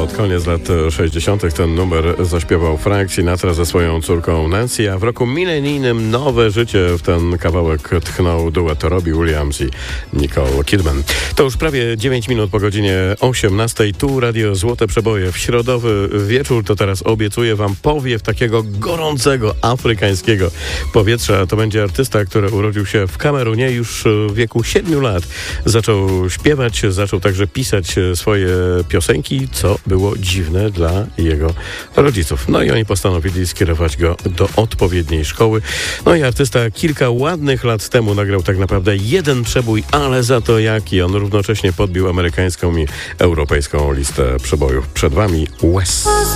Pod koniec lat 60. ten numer zaśpiewał Frank Sinatra ze swoją córką Nancy, a w roku milenijnym nowe życie w ten kawałek tchnął duet Robbie Williams i Nicole Kidman. To już prawie 9 minut po godzinie 18. Tu Radio Złote Przeboje. W środowy wieczór to teraz obiecuję wam powiew takiego gorącego, afrykańskiego powietrza. To będzie artysta, który urodził się w Kamerunie już w wieku 7 lat. Zaczął śpiewać, zaczął także pisać swoje piosenki, co było dziwne dla jego rodziców. No i oni postanowili skierować go do odpowiedniej szkoły. No i artysta kilka ładnych lat temu nagrał tak naprawdę jeden przebój, ale za to jaki. On równocześnie podbił amerykańską i europejską listę przebojów. Przed wami Wes.